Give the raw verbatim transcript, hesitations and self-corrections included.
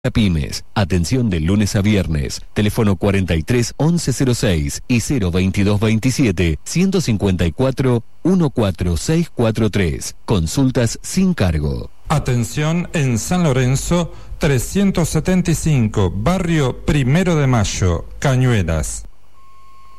Pymes. Atención de lunes a viernes. Teléfono cuarenta y tres once cero seis y cero veintidós veintisiete ciento cincuenta y cuatro catorce seiscientos cuarenta y tres. Consultas sin cargo. Atención en San Lorenzo trescientos setenta y cinco, barrio Primero de Mayo, Cañuelas.